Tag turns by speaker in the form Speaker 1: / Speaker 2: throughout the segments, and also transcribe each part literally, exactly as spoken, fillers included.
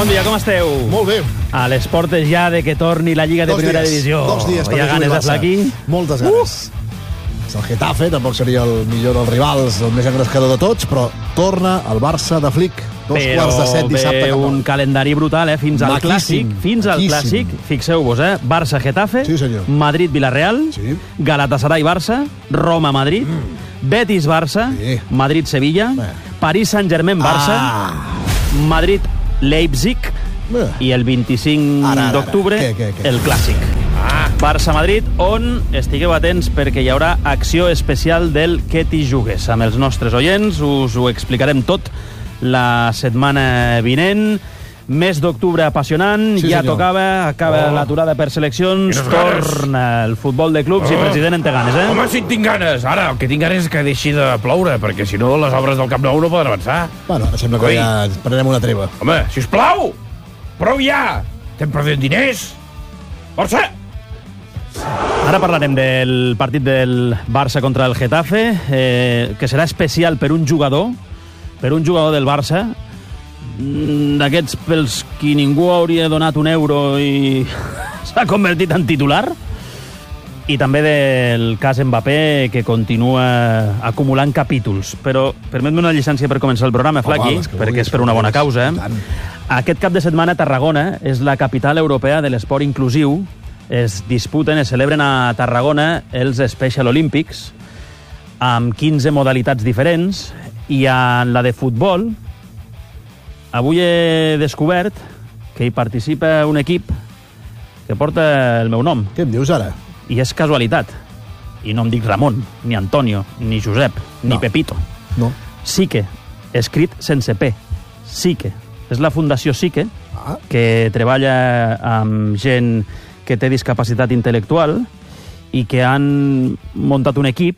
Speaker 1: Bon dia, com esteu?
Speaker 2: Molt bé.
Speaker 1: A les portes ja de que torni la Lliga de
Speaker 2: Dos
Speaker 1: Primera
Speaker 2: dies,
Speaker 1: Divisió.
Speaker 2: Dos dies per
Speaker 1: Hi ha ganes de estar aquí?
Speaker 2: Moltes ganes. Uh! És el Getafe, tampoc seria el millor dels rivals, el més engrescador de tots, però torna el Barça de Flick. Dos
Speaker 1: Però
Speaker 2: quarts de set dissabte.
Speaker 1: ve un calendari brutal, eh? Fins al
Speaker 2: Maquíssim,
Speaker 1: clàssic. Fins al
Speaker 2: maquíssim.
Speaker 1: clàssic. Fixeu-vos, eh? Barça-Getafe,
Speaker 2: Sí, senyor.
Speaker 1: Madrid-Villarreal,
Speaker 2: Sí.
Speaker 1: Galatasaray-Barça, Roma-Madrid, mm. Betis-Barça,
Speaker 2: Sí.
Speaker 1: Madrid-Sevilla,
Speaker 2: Bé.
Speaker 1: París-Saint-Germain-Barça,
Speaker 2: Ah.
Speaker 1: Madrid-Leipzig
Speaker 2: Bé.
Speaker 1: i el vint-i-cinc
Speaker 2: Ara, ara, ara.
Speaker 1: d'octubre
Speaker 2: Què, què, què?
Speaker 1: el clàssic. Ah. Barça-Madrid, on estigueu atents perquè hi haurà acció especial del Que t'hi jugues. Amb els nostres oients us ho explicarem tot la setmana vinent. Mes d'octubre apassionant,
Speaker 2: Sí,
Speaker 1: ja
Speaker 2: senyor.
Speaker 1: tocava, acaba
Speaker 3: Oh.
Speaker 1: l'aturada per seleccions,
Speaker 3: Quines ganes.
Speaker 1: torna el futbol de clubs
Speaker 3: Oh.
Speaker 1: i president en té ganes, eh?
Speaker 3: Home, si en tinc ganes. Ara, el que tinc ganes és que deixi de ploure, perquè si no les obres del Camp Nou no poden avançar.
Speaker 2: Bueno, ara sembla que
Speaker 3: Ui.
Speaker 2: ja prenem una treva.
Speaker 3: Home, sisplau! Prou ja! Estem perdent diners! Força!
Speaker 1: Ara parlarem del partit del Barça contra el Getafe, eh, que serà especial per un jugador, per un jugador del Barça, mm, d'aquests pels qui ningú hauria donat un euro i s'ha convertit en titular, i també del cas Mbappé, que continua acumulant capítols. Però permet-me una llicència per començar el programa, Flaqui,
Speaker 2: les que
Speaker 1: perquè
Speaker 2: vulguis,
Speaker 1: és per una bona
Speaker 2: vulguis.
Speaker 1: causa.
Speaker 2: I tant.
Speaker 1: Aquest cap de setmana Tarragona és la capital europea de l'esport inclusiu. Es disputen, es celebren a Tarragona els Special Olympics amb quinze modalitats diferents, i en la de futbol avui he descobert que hi participa un equip que porta el meu nom,
Speaker 2: Què em dius ara?
Speaker 1: i és casualitat. I no em dic Ramon, ni Antonio, ni Josep, ni
Speaker 2: No.
Speaker 1: Pepito.
Speaker 2: No.
Speaker 1: Sique, escrit sense P. Sique. És la Fundació Sique,
Speaker 2: Ah.
Speaker 1: que treballa amb gent que té discapacitat intel·lectual i que han muntat un equip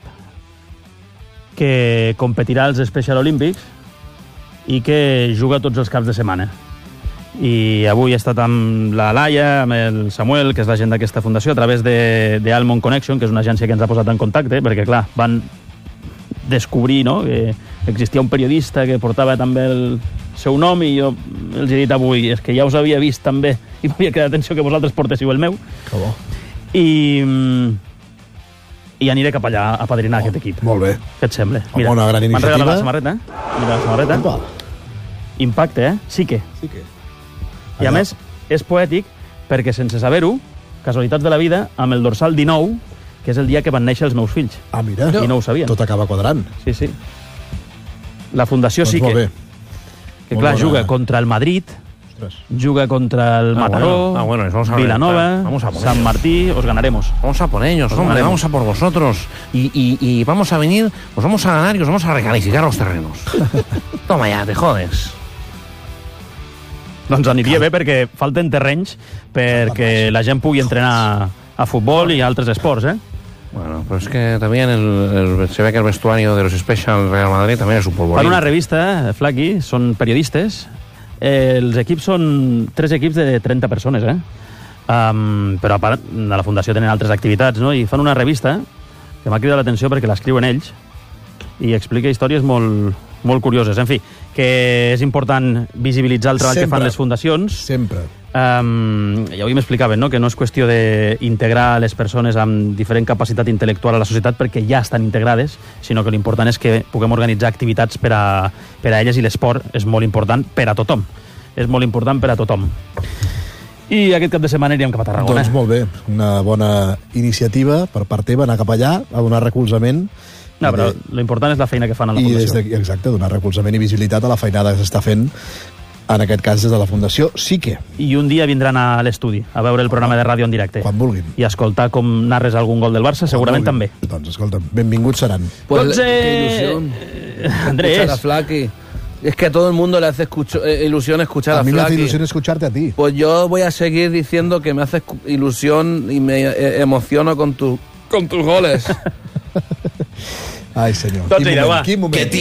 Speaker 1: que competirà als Special Olympics i que juga tots els caps de setmana. I avui he estat amb la Laia, amb el Samuel, que és la gent d'aquesta fundació, a través de, de Almond Connection, que és una agència que ens ha posat en contacte, perquè, clar, van descobrir, no?, que existia un periodista que portava també el seu nom, i jo els he dit avui, és que ja us havia vist també, i m'havia quedat atenció que vosaltres portéssiu el meu,
Speaker 2: Que bo.
Speaker 1: i, i aniré cap allà a padrinar oh, aquest equip.
Speaker 2: Molt bé.
Speaker 1: Què et sembla?
Speaker 2: Home, una gran
Speaker 1: m'han regalat
Speaker 2: iniciativa.
Speaker 1: la samarreta. Mira la samarreta.
Speaker 2: Opa.
Speaker 1: Impacte, eh? Sí que.
Speaker 2: Sí que...
Speaker 1: I a
Speaker 2: Allà.
Speaker 1: més, és poètic perquè, sense saber-ho, casualitats de la vida, amb el dorsal dinou, que és el dia que van néixer els meus fills.
Speaker 2: Ah, mira.
Speaker 1: I no ho sabien.
Speaker 2: Tot acaba quadrant.
Speaker 1: Sí, sí. La Fundació
Speaker 2: Doncs
Speaker 1: sí
Speaker 2: molt
Speaker 1: que...
Speaker 2: bé.
Speaker 1: Que,
Speaker 2: Molt
Speaker 1: clar,
Speaker 2: bona.
Speaker 1: juga contra el Madrid,
Speaker 2: Ostres.
Speaker 1: juga contra el
Speaker 3: Ah,
Speaker 1: Mataró,
Speaker 3: bueno. Ah, bueno, eso vamos a ver.
Speaker 1: Vilanova,
Speaker 3: Vamos a poner.
Speaker 1: San Martí, os ganaremos.
Speaker 3: Vamos a por ellos, hombre,
Speaker 1: Vale.
Speaker 3: vamos a por vosotros. Y, y, y vamos a venir, os vamos a ganar y os vamos a recalificar los terrenos. Toma ya, te jodes.
Speaker 1: Doncs aniria bé perquè falten terrenys perquè la gent pugui entrenar a futbol i a altres esports, eh?
Speaker 3: Bueno, pero es que también el, el- se ve que el vestuario de los Special Real Madrid también es un polvorín.
Speaker 1: Fan una revista, eh, Flaqui, són periodistes. Eh, els equips són tres equips de trenta persones, eh? Um, però a part, a la Fundació tenen altres activitats, no? I fan una revista que m'ha cridat l'atenció perquè l'escriuen ells i explica històries molt, molt curioses. En fi, que és important visibilitzar el treball
Speaker 2: Sempre.
Speaker 1: que fan les fundacions.
Speaker 2: Sempre.
Speaker 1: Um, i avui m'explicaven, no?, que no és qüestió d'integrar les persones amb diferent capacitat intel·lectual a la societat perquè ja estan integrades, sinó que l'important és que puguem organitzar activitats per a, per a elles, i l'esport és molt important per a tothom. És molt important per a tothom. I aquest cap de setmana anirem cap a Tarragona.
Speaker 2: Doncs molt bé. Una bona iniciativa per part teva, anar cap allà, a donar recolzament.
Speaker 1: No, però
Speaker 2: I de-
Speaker 1: l'important és la feina que fan a la
Speaker 2: I des
Speaker 1: Fundació.
Speaker 2: de, exacte, donar recolzament i visibilitat a la feinada que s'està fent, en aquest cas des de la Fundació Sique,
Speaker 1: I un dia vindran a l'estudi a veure el programa de ràdio en directe.
Speaker 2: quan vulguin.
Speaker 1: I a escoltar com narres algun gol del Barça, segurament
Speaker 2: Quan vulguin.
Speaker 1: també.
Speaker 2: Doncs escolta, benvinguts seran.
Speaker 4: Pues
Speaker 1: Doncs,
Speaker 4: qué
Speaker 1: eh,
Speaker 4: ilusión.
Speaker 1: Andrés.
Speaker 4: Escuchar a Flaky. Es que a todo el mundo le hace escucho- eh, ilusión escuchar a,
Speaker 2: A mí me hace
Speaker 4: Flaky.
Speaker 2: ilusión escucharte a ti.
Speaker 4: Pues yo voy a seguir diciendo que me hace escu- ilusión y me eh, emociono con, tu, con tus goles.
Speaker 2: Ai, senyor.
Speaker 1: Doncs
Speaker 2: Quin
Speaker 1: mira,
Speaker 2: moment,
Speaker 1: va.
Speaker 2: quin moment.